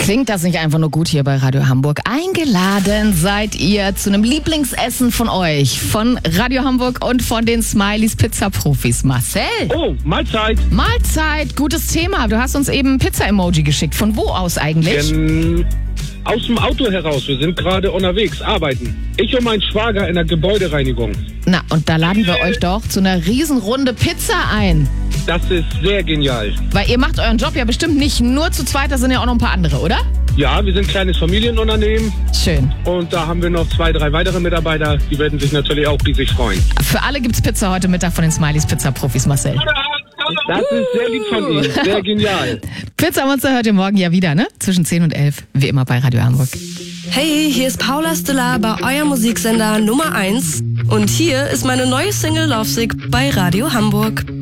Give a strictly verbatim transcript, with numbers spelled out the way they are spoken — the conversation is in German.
Klingt das nicht einfach nur gut hier bei Radio Hamburg? Eingeladen seid ihr zu einem Lieblingsessen von euch, von Radio Hamburg und von den Smileys Pizza-Profis. Marcel. Oh, Mahlzeit. Mahlzeit, gutes Thema. Du hast uns eben Pizza-Emoji geschickt. Von wo aus eigentlich? Ähm, aus dem Auto heraus. Wir sind gerade unterwegs, arbeiten. Ich und mein Schwager in der Gebäudereinigung. Na, und da laden wir euch doch zu einer Riesenrunde Pizza ein. Das ist sehr genial. Weil ihr macht euren Job ja bestimmt nicht nur zu zweit, da sind ja auch noch ein paar andere, oder? Ja, wir sind ein kleines Familienunternehmen. Schön. Und da haben wir noch zwei, drei weitere Mitarbeiter. Die werden sich natürlich auch riesig freuen. Für alle gibt's Pizza heute Mittag von den Smileys Pizza-Profis, Marcel. Das ist sehr lieb von Ihnen. Sehr genial. Pizza Monster hört ihr morgen ja wieder, ne? Zwischen zehn und elf, wie immer bei Radio Hamburg. Hey, hier ist Paula Stiller bei eurem Musiksender Nummer eins. Und hier ist meine neue Single Lovesick bei Radio Hamburg.